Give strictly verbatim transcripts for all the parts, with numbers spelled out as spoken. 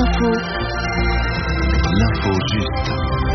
Info. L'info juste.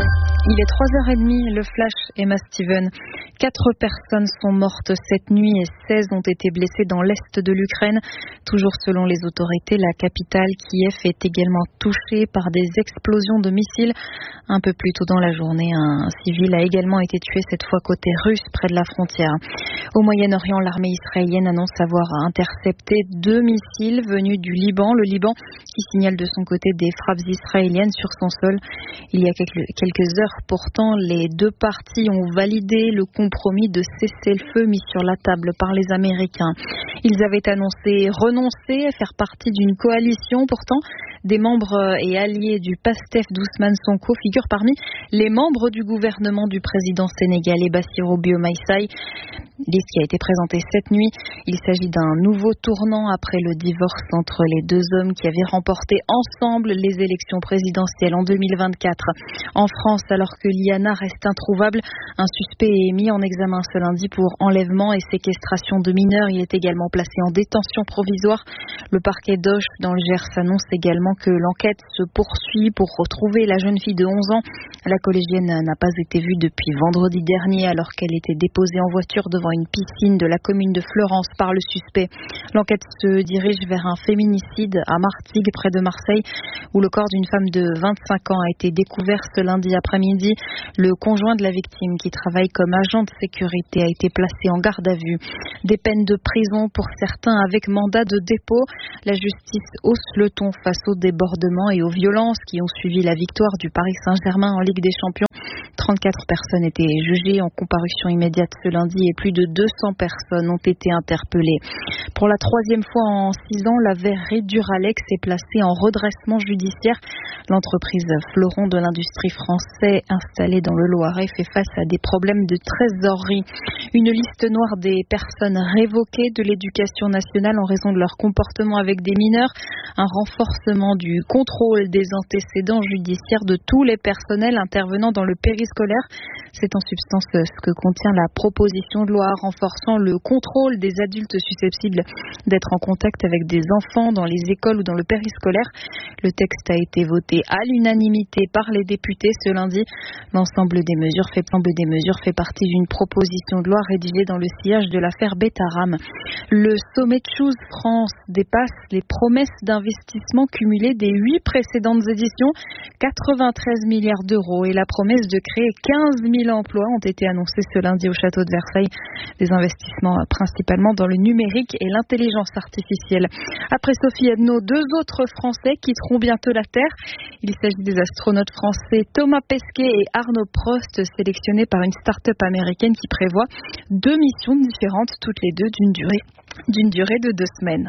Il est trois heures trente, le flash, Emma Steven. Quatre personnes sont mortes cette nuit et seize ont été blessées dans l'est de l'Ukraine. Toujours selon les autorités, la capitale Kiev est également touchée par des explosions de missiles. Un peu plus tôt dans la journée, un civil a également été tué, cette fois côté russe, près de la frontière. Au Moyen-Orient, l'armée israélienne annonce avoir intercepté deux missiles venus du Liban. Le Liban qui signale de son côté des frappes israéliennes sur son sol. Il y a quelques heures, pourtant, les deux parties ont validé le compromis de cessez-le-feu mis sur la table par les Américains. Ils avaient annoncé renoncer à faire partie d'une coalition. Pourtant, des membres et alliés du PASTEF d'Ousmane Sonko figurent parmi les membres du gouvernement du président sénégalais Bassirou Diomaye Faye. Liste qui a été présentée cette nuit. Il s'agit d'un nouveau tournant après le divorce entre les deux hommes qui avaient remporté ensemble les élections présidentielles en deux mille vingt-quatre. En France, alors que Liana reste introuvable, un suspect est mis en examen ce lundi pour enlèvement et séquestration de mineurs. Il est également placé en détention provisoire. Le parquet d'Auch dans le Gers annonce également que l'enquête se poursuit pour retrouver la jeune fille de onze ans. La collégienne n'a pas été vue depuis vendredi dernier alors qu'elle était déposée en voiture devant une piscine de la commune de Fleurance par le suspect. L'enquête se dirige vers un féminicide à Martigues, près de Marseille, où le corps d'une femme de vingt-cinq ans a été découvert ce lundi après-midi. Le conjoint de la victime, qui travaille comme agent de sécurité, a été placé en garde à vue. Des peines de prison pour certains avec mandat de dépôt. La justice hausse le ton face aux débordements et aux violences qui ont suivi la victoire du Paris Saint-Germain en Ligue des Champions. trente-quatre personnes étaient jugées en comparution immédiate ce lundi et plus de deux cents personnes ont été interpellées. Pour la troisième fois en six ans, la verrerie Duralex est placée en redressement judiciaire. L'entreprise fleuron de l'industrie française installée dans le Loiret fait face à des problèmes de trésorerie. Une liste noire des personnes révoquées de l'éducation nationale en raison de leur comportement avec des mineurs. Un renforcement du contrôle des antécédents judiciaires de tous les personnels intervenant dans le périscolaire. C'est en substance ce que contient la proposition de loi renforçant le contrôle des adultes susceptibles d'être en contact avec des enfants dans les écoles ou dans le périscolaire. Le texte a été voté à l'unanimité par les députés ce lundi. L'ensemble des mesures fait, des mesures fait partie d'une proposition de loi rédigée dans le sillage de l'affaire Betaram. Le sommet de Choose France dépasse les promesses d'investissement cumulées des huit précédentes éditions. quatre-vingt-treize milliards d'euros et la promesse de créer quinze mille emplois ont été annoncés ce lundi au château de Versailles. Des investissements principalement dans le numérique et l'intelligence artificielle. Après Sophie Edno, deux autres Français quitteront bientôt la Terre. Il s'agit des astronautes français Thomas Pesquet et Arnaud Prost, sélectionnés par une start-up américaine qui prévoit deux missions différentes, toutes les deux d'une durée, d'une durée de deux semaines.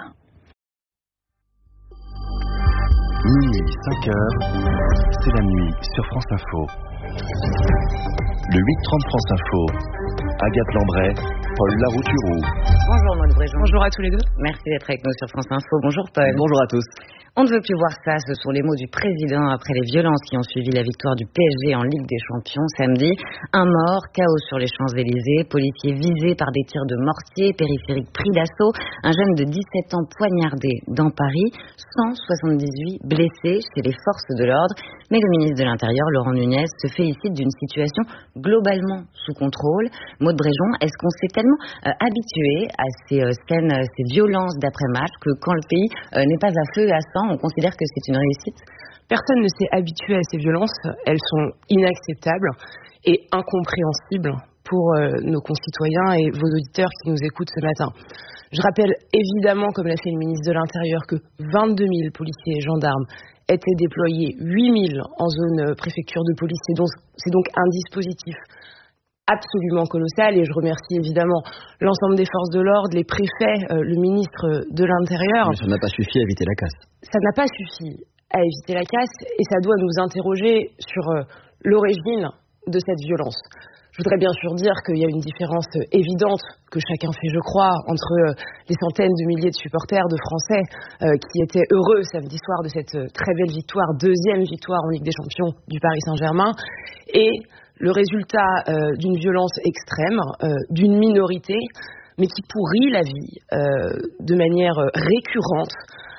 Minuit, cinq heures, c'est la nuit sur France Info. Le huit trente France Info, Agathe Lambray, Paul Larouturou. Bonjour Maud Bréjon. Bonjour à tous les deux. Merci d'être avec nous sur France Info. Bonjour Paul. Bonjour à tous. On ne veut plus voir ça, ce sont les mots du président après les violences qui ont suivi la victoire du P S G en Ligue des Champions samedi. Un mort, chaos sur les Champs-Élysées, policiers visés par des tirs de mortier, périphérique pris d'assaut, un jeune de dix-sept ans poignardé dans Paris, cent soixante-dix-huit blessés chez les forces de l'ordre. Mais le ministre de l'Intérieur, Laurent Nunez, se félicite d'une situation globalement sous contrôle. Maud Bréjon, est-ce qu'on s'est tellement euh, habitué à ces euh, scènes, euh, ces violences d'après-match que quand le pays euh, n'est pas à feu et à sang, on considère que c'est une réussite? Personne ne s'est habitué à ces violences. Elles sont inacceptables et incompréhensibles pour euh, nos concitoyens et vos auditeurs qui nous écoutent ce matin. Je rappelle évidemment, comme l'a fait le ministre de l'Intérieur, que vingt-deux mille policiers et gendarmes étaient déployés, huit mille en zone préfecture de police. C'est donc, c'est donc un dispositif absolument colossal et je remercie évidemment l'ensemble des forces de l'ordre, les préfets, euh, le ministre de l'Intérieur. Mais ça n'a pas suffi à éviter la casse. Ça n'a pas suffi à éviter la casse et ça doit nous interroger sur euh, l'origine de cette violence. Je voudrais bien sûr dire qu'il y a une différence évidente que chacun fait, je crois, entre euh, les centaines de milliers de supporters de Français euh, qui étaient heureux samedi soir de cette euh, très belle victoire, deuxième victoire en Ligue des Champions du Paris Saint-Germain, et le résultat euh, d'une violence extrême, euh, d'une minorité, mais qui pourrit la vie euh, de manière récurrente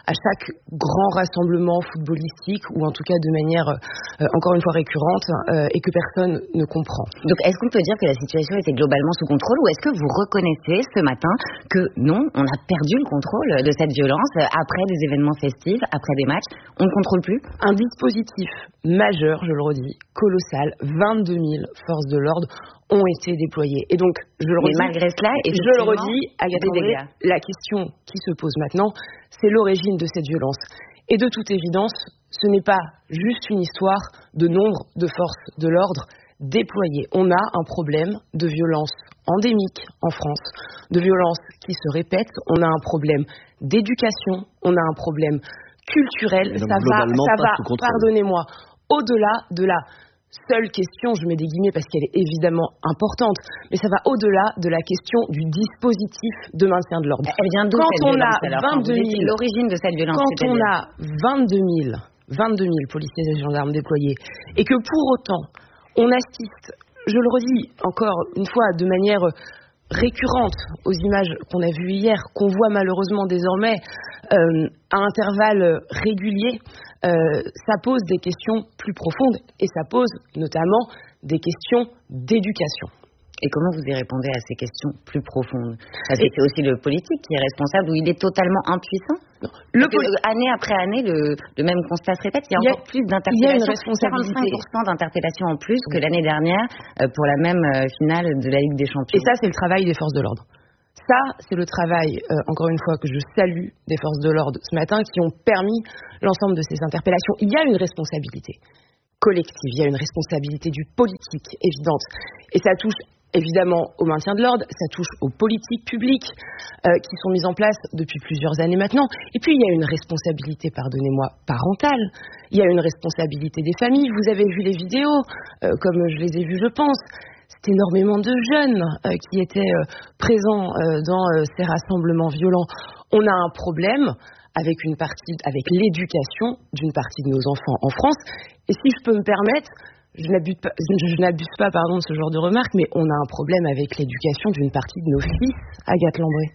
à chaque grand rassemblement footballistique, ou en tout cas de manière euh, encore une fois récurrente, euh, et que personne ne comprend. Donc est-ce qu'on peut dire que la situation était globalement sous contrôle, ou est-ce que vous reconnaissez ce matin que non, on a perdu le contrôle de cette violence après des événements festifs, après des matchs, on ne contrôle plus? Un dispositif majeur, je le redis, colossal, vingt-deux mille forces de l'ordre ont été déployées. Et donc, je le redis, mais malgré cela, je le redis, Agathe Landré, la question qui se pose maintenant, c'est l'origine de cette violence. Et de toute évidence, ce n'est pas juste une histoire de nombre de forces de l'ordre déployées. On a un problème de violence endémique en France, de violence qui se répète. On a un problème d'éducation, on a un problème culturel. Ça va, ça va, pardonnez-moi, au-delà de la seule question, je mets des guillemets parce qu'elle est évidemment importante, mais ça va au-delà de la question du dispositif de maintien de l'ordre. Elle vient d'où cette violence, alors, vingt-deux mille, l'origine de cette violence, quand on a vingt-deux mille, vingt-deux mille policiers et gendarmes déployés, et que pour autant, on assiste, je le redis encore une fois, de manière récurrente aux images qu'on a vues hier, qu'on voit malheureusement désormais euh, à intervalles réguliers, euh, ça pose des questions plus profondes, et ça pose notamment des questions d'éducation. Et comment vous y répondez à ces questions plus profondes? Parce que c'est aussi le politique qui est responsable, ou il est totalement impuissant? Non. Le poli- que, année après année, le, le même constat se répète. Il y a, il y a encore plus d'interpellations. Il y a une responsabilité. quarante-cinq pour cent d'interpellations en plus que l'année dernière euh, pour la même euh, finale de la Ligue des Champions. Et ça, c'est le travail des forces de l'ordre. Ça, c'est le travail, euh, encore une fois, que je salue des forces de l'ordre ce matin, qui ont permis l'ensemble de ces interpellations. Il y a une responsabilité collective, il y a une responsabilité du politique évidente. Et ça touche évidemment au maintien de l'ordre, ça touche aux politiques publiques euh, qui sont mises en place depuis plusieurs années maintenant. Et puis il y a une responsabilité, pardonnez-moi, parentale. Il y a une responsabilité des familles. Vous avez vu les vidéos, euh, comme je les ai vues, je pense. C'est énormément de jeunes euh, qui étaient euh, présents euh, dans euh, ces rassemblements violents. On a un problème avec une partie, avec l'éducation d'une partie de nos enfants en France. Et si je peux me permettre, je n'abuse pas, je n'abuse pas pardon, de ce genre de remarques, mais on a un problème avec l'éducation d'une partie de nos fils, Agathe Landré.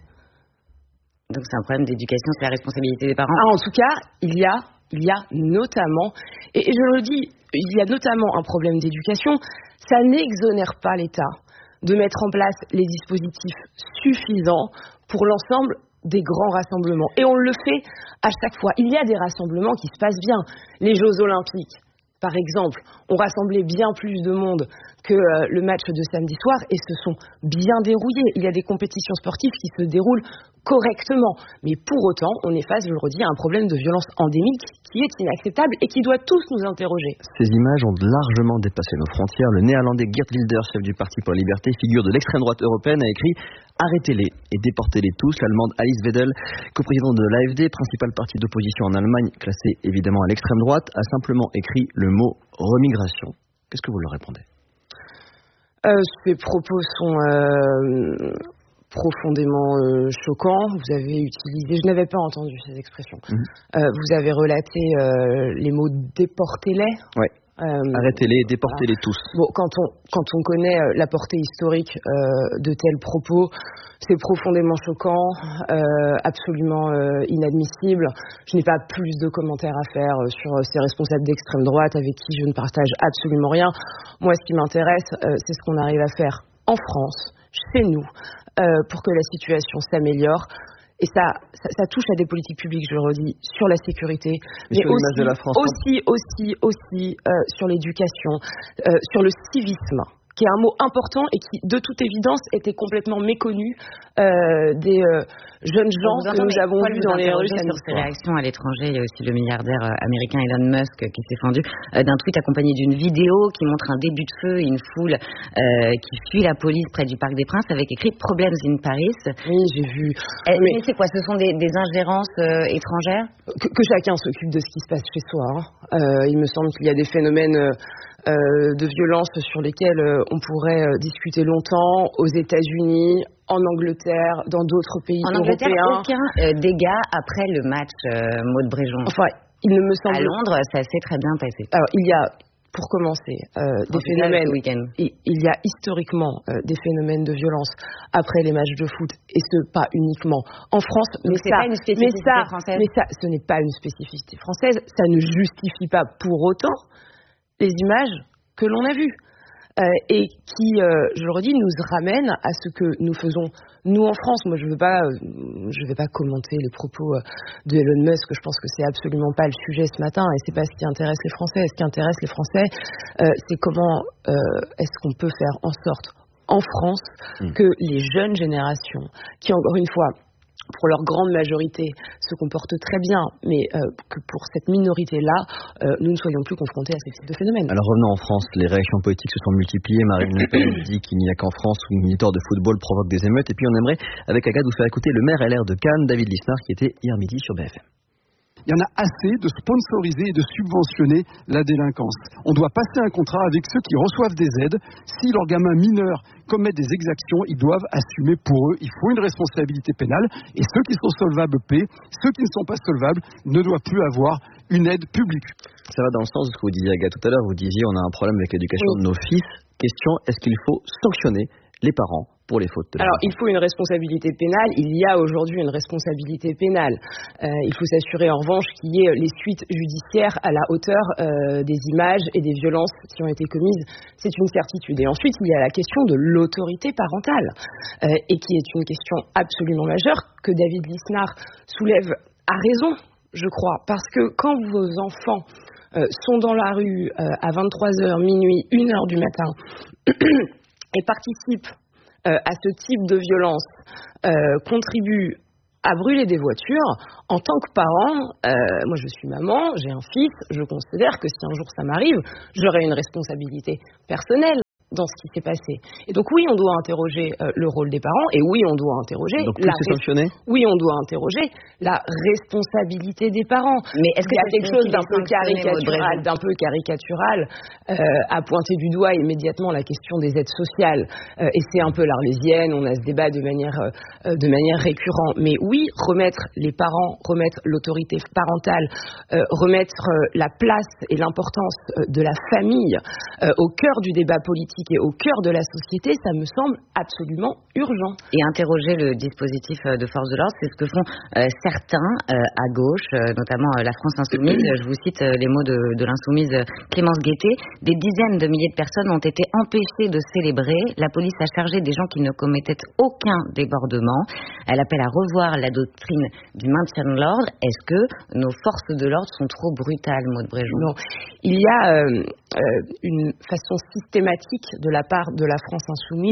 Donc c'est un problème d'éducation, c'est la responsabilité des parents. Ah, en tout cas, il y a, il y a notamment, et, et je le dis, il y a notamment un problème d'éducation. Ça n'exonère pas l'État de mettre en place les dispositifs suffisants pour l'ensemble des grands rassemblements. Et on le fait à chaque fois. Il y a des rassemblements qui se passent bien. Les Jeux Olympiques, par exemple, ont rassemblé bien plus de monde que euh, le match de samedi soir, et se sont bien déroulés. Il y a des compétitions sportives qui se déroulent correctement. Mais pour autant, on est face, je le redis, à un problème de violence endémique qui est inacceptable et qui doit tous nous interroger. Ces images ont largement dépassé nos frontières. Le néerlandais Geert Wilders, chef du Parti pour la Liberté, figure de l'extrême droite européenne, a écrit « Arrêtez-les et déportez-les tous ». L'allemande Alice Weidel, coprésidente de l'A F D, principal parti d'opposition en Allemagne, classé évidemment à l'extrême droite, a simplement écrit le mot « remigration ». Qu'est-ce que vous leur répondez? euh, Ces propos sont euh, profondément euh, choquants. Vous avez utilisé, je n'avais pas entendu ces expressions. Mmh. Euh, vous avez relaté euh, les mots « déportez-les ». Ouais. Euh, Arrêtez-les, déportez-les voilà. tous. Bon, quand on quand on connaît euh, la portée historique euh, de tels propos, c'est profondément choquant, euh, absolument euh, inadmissible. Je n'ai pas plus de commentaires à faire euh, sur euh, ces responsables d'extrême droite avec qui je ne partage absolument rien. Moi, ce qui m'intéresse, euh, c'est ce qu'on arrive à faire en France, chez nous, euh, pour que la situation s'améliore. Et ça, ça, ça touche à des politiques publiques, je le redis, sur la sécurité, mais, mais aussi, de la France, aussi, aussi, aussi euh, sur l'éducation, euh, sur le civisme, qui est un mot important et qui, de toute évidence, était complètement méconnu euh, des euh, jeunes gens que nous avons vus dans les rues. Sur ces réactions à l'étranger, il y a aussi le milliardaire américain Elon Musk qui s'est fendu euh, d'un tweet accompagné d'une vidéo qui montre un début de feu et une foule euh, qui fuit la police près du Parc des Princes avec écrit « Problems in Paris ». Oui, j'ai vu. Euh, mais, mais c'est quoi? Ce sont des, des ingérences euh, étrangères? que, que chacun s'occupe de ce qui se passe chez soi. Hein. Euh, il me semble qu'il y a des phénomènes euh, Euh, de violence sur lesquels euh, on pourrait euh, discuter longtemps, aux États-Unis, en Angleterre, dans d'autres pays en européens. En Angleterre, aucun euh, dégât après le match euh, Maud Bréjon. Enfin, il ne me semble... À Londres, ça s'est très bien passé. Alors, il y a pour commencer, euh, des phénomènes. Il, il y a historiquement euh, des phénomènes de violence après les matchs de foot, et ce pas uniquement en France, mais mais c'est ça, pas une spécificité mais ça, française. mais ça, ce n'est pas une spécificité française. Ça ne justifie pas pour autant les images que l'on a vues. Euh, et qui, euh, je le redis, nous ramène à ce que nous faisons nous en France. Moi, je ne veux pas, euh, je vais pas commenter les propos euh, de Elon Musk. Je pense que c'est absolument pas le sujet ce matin, et c'est pas ce qui intéresse les Français. Ce qui intéresse les Français, euh, c'est comment euh, est-ce qu'on peut faire en sorte, en France, mmh. que les jeunes générations, qui encore une fois, pour leur grande majorité, se comportent très bien, mais euh, que pour cette minorité-là, euh, nous ne soyons plus confrontés à ce type de phénomène. Alors revenons en France, les réactions politiques se sont multipliées. Marine Le Pen dit qu'il n'y a qu'en France où une histoire de football provoque des émeutes. Et puis on aimerait, avec Agathe, vous faire écouter le maire L R de Cannes, David Lisnard, qui était hier midi sur B F M. Il y en a assez de sponsoriser et de subventionner la délinquance. On doit passer un contrat avec ceux qui reçoivent des aides. Si leurs gamins mineurs commettent des exactions, ils doivent assumer pour eux. Il faut une responsabilité pénale. Et ceux qui sont solvables paient. Ceux qui ne sont pas solvables ne doivent plus avoir une aide publique. Ça va dans le sens de ce que vous disiez, Agathe, tout à l'heure. Vous disiez on a un problème avec l'éducation oui. de nos fils. Question, est-ce qu'il faut sanctionner les parents pour les fautes de Alors, il faut une responsabilité pénale. Il y a aujourd'hui une responsabilité pénale. Euh, il faut s'assurer, en revanche, qu'il y ait les suites judiciaires à la hauteur euh, des images et des violences qui ont été commises. C'est une certitude. Et ensuite, il y a la question de l'autorité parentale, euh, et qui est une question absolument majeure que David Lisnard soulève à raison, je crois, parce que quand vos enfants euh, sont dans la rue euh, à vingt-trois heures, minuit, une heure du matin, et participent euh, à ce type de violence, euh, contribuent à brûler des voitures, en tant que parent, euh, moi je suis maman, j'ai un fils, je considère que si un jour ça m'arrive, j'aurai une responsabilité personnelle dans ce qui s'est passé. Et donc oui, on doit interroger euh, le rôle des parents, et oui, on doit interroger donc, la res- oui, on doit interroger la responsabilité des parents. Mais est-ce qu'il y a quelque chose d'un peu caricatural, d'un peu caricatural euh, à pointer du doigt immédiatement la question des aides sociales, euh, et c'est un peu l'Arlésienne, on a ce débat de manière euh, de manière récurrente. Mais oui, remettre les parents, remettre l'autorité parentale, euh, remettre euh, la place et l'importance euh, de la famille euh, au cœur du débat politique et au cœur de la société, ça me semble absolument urgent. Et interroger le dispositif de force de l'ordre, c'est ce que font euh, certains euh, à gauche, euh, notamment euh, la France Insoumise. Je vous cite euh, les mots de, de l'insoumise Clémence Guettet. Des dizaines de milliers de personnes ont été empêchées de célébrer. La police a chargé des gens qui ne commettaient aucun débordement. Elle appelle à revoir la doctrine du maintien de l'ordre. Est-ce que nos forces de l'ordre sont trop brutales, Maud Bréjon ? Non. Il y a euh, euh, une façon systématique de la part de la France Insoumise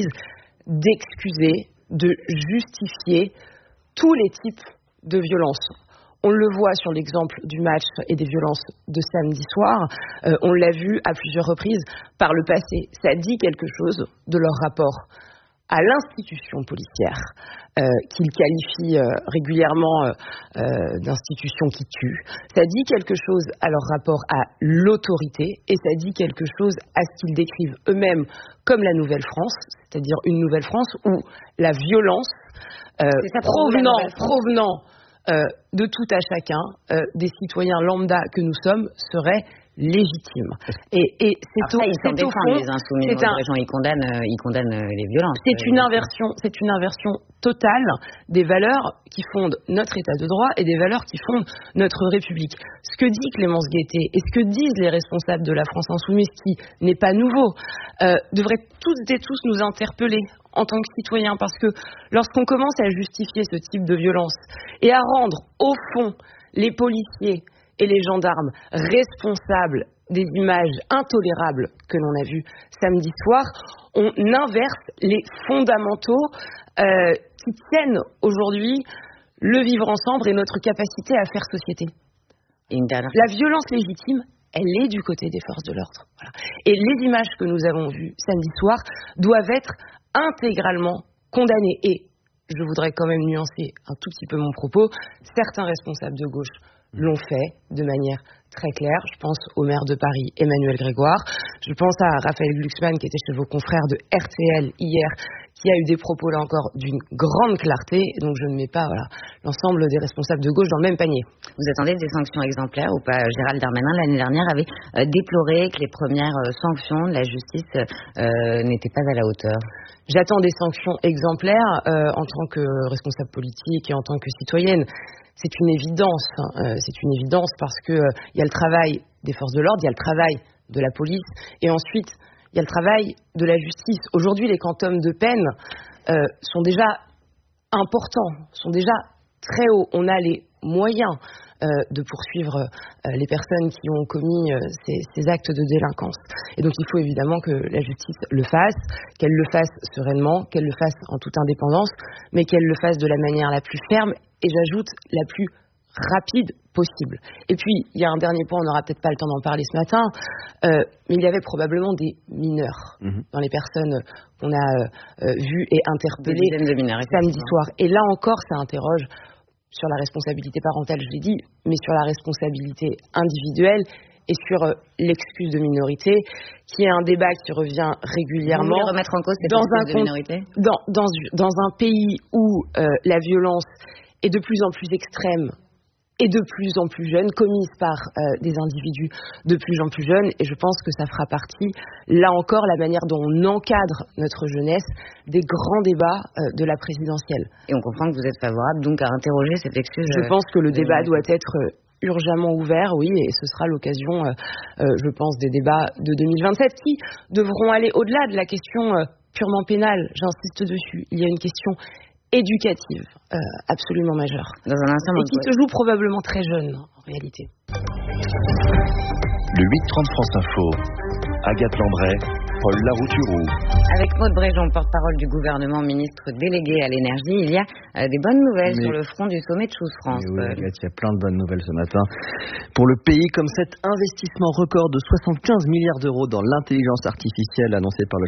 d'excuser, de justifier tous les types de violences. On le voit sur l'exemple du match et des violences de samedi soir. Euh, on l'a vu à plusieurs reprises par le passé. Ça dit quelque chose de leur rapport à l'institution policière, euh, qu'ils qualifient euh, régulièrement euh, euh, d'institution qui tue. Ça dit quelque chose à leur rapport à l'autorité, et ça dit quelque chose à ce qu'ils décrivent eux-mêmes comme la Nouvelle France, c'est-à-dire une Nouvelle France où la violence euh, provenant, provenant euh, de tout à chacun, euh, des citoyens lambda que nous sommes, serait légitime. Et, et c'est, au, ça, c'est au fond, les insoumis, c'est un, les gens ils condamnent, euh, ils condamnent euh, les violences. C'est euh, une inversion, c'est une inversion totale des valeurs qui fondent notre État de droit et des valeurs qui fondent notre République. Ce que dit Clémence Guettet et ce que disent les responsables de la France Insoumise, qui n'est pas nouveau, euh, devrait toutes et tous nous interpeller en tant que citoyens, parce que lorsqu'on commence à justifier ce type de violence et à rendre au fond les policiers et les gendarmes responsables des images intolérables que l'on a vues samedi soir, on inverse les fondamentaux euh, qui tiennent aujourd'hui le vivre ensemble et notre capacité à faire société. Et une dernière... La violence légitime, elle est du côté des forces de l'ordre. Voilà. Et les images que nous avons vues samedi soir doivent être intégralement condamnées. Et je voudrais quand même nuancer un tout petit peu mon propos. Certains responsables de gauche l'ont fait de manière très claire. Je pense au maire de Paris, Emmanuel Grégoire. Je pense à Raphaël Glucksmann, qui était chez vos confrères de R T L hier, qui a eu des propos là encore d'une grande clarté, donc je ne mets pas voilà, l'ensemble des responsables de gauche dans le même panier. Vous attendez des sanctions exemplaires ou pas? Gérald Darmanin l'année dernière avait euh, déploré que les premières euh, sanctions de la justice euh, n'étaient pas à la hauteur. J'attends des sanctions exemplaires euh, en tant que responsable politique et en tant que citoyenne. C'est une évidence, hein. euh, c'est une évidence parce que il euh, y a le travail des forces de l'ordre, il y a le travail de la police et ensuite il y a le travail de la justice. Aujourd'hui, les quantums de peine euh, sont déjà importants, sont déjà très hauts. On a les moyens euh, de poursuivre euh, les personnes qui ont commis euh, ces, ces actes de délinquance. Et donc, il faut évidemment que la justice le fasse, qu'elle le fasse sereinement, qu'elle le fasse en toute indépendance, mais qu'elle le fasse de la manière la plus ferme et, j'ajoute, la plus rapide possible. Et puis, il y a un dernier point, on n'aura peut-être pas le temps d'en parler ce matin, euh, mais il y avait probablement des mineurs mmh. dans les personnes qu'on a euh, vues et interpellées de mineurs, samedi soir. Et là encore, ça interroge sur la responsabilité parentale, je l'ai dit, mais sur la responsabilité individuelle et sur euh, l'excuse de minorité, qui est un débat qui revient régulièrement. Vous voulez remettre en cause cette dans excuse un de minorité dans, dans, dans un pays où euh, la violence est de plus en plus extrême et de plus en plus jeunes, commises par euh, des individus de plus en plus jeunes. Et je pense que ça fera partie, là encore, la manière dont on encadre notre jeunesse, des grands débats euh, de la présidentielle. Et on comprend que vous êtes favorable donc à interroger cette excuse. Je pense que le de... débat doit être urgemment ouvert, oui, et ce sera l'occasion, euh, euh, je pense, des débats de deux mille vingt-sept qui devront aller au-delà de la question euh, purement pénale. J'insiste dessus. Il y a une question éducative euh, absolument majeure dans un instant, et qui se joue probablement très jeune en réalité. Le huit trente France Info, Agathe Lambray, Paul Larouturou. Avec Maud Bréjon, porte-parole du gouvernement, ministre délégué à l'énergie, il y a euh, des bonnes nouvelles mais, sur le front du sommet de Choose France. Oui, Agathe, il y a plein de bonnes nouvelles ce matin. Pour le pays, comme cet investissement record de soixante-quinze milliards d'euros dans l'intelligence artificielle annoncé par le